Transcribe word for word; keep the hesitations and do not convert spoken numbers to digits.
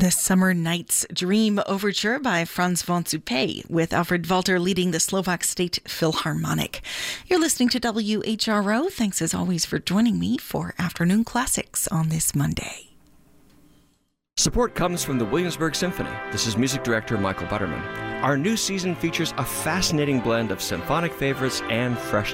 The Summer Night's Dream Overture by Franz von Suppé, with Alfred Walter leading the Slovak State Philharmonic. You're listening to W H R O. Thanks as always for joining me for Afternoon Classics on this Monday. Support comes from the Williamsburg Symphony. This is music director Michael Butterman. Our new season features a fascinating blend of symphonic favorites and fresh